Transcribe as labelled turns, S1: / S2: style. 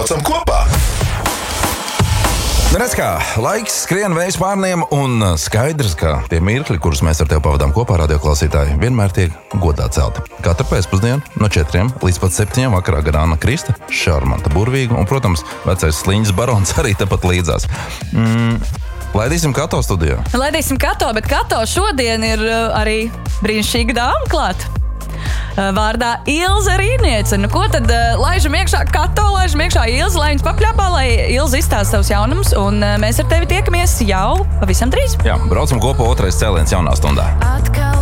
S1: Braucam kopā!
S2: Redz kā, laiks skrien vējš pārniem un skaidrs, ka tie mirkļi, kurus mēs ar tevi pavadām kopā, radioklausītāji, vienmēr tiek godā celti. Katru pēcpusdienu no 4 līdz pat 7 vakarā gar Anna Krista, šarmanta burvīga un, protams, vecais sliņas barons arī tepat līdzās. Laidīsim Kato studijā.
S3: Laidīsim Kato, bet Kato šodien ir arī brīnišķīga dāma klāt. Vārdā Ilze Rīniece. Nu, ko tad laižam iekšā Kato, laižam iekšā Ilze, lai viņas papļāpā, lai Ilze izstāsta savus jaunumus, un mēs ar tevi tiekamies jau pavisam drīz.
S2: Jā, braucam kopā otrais cēliens jaunā stundā.
S4: Atkal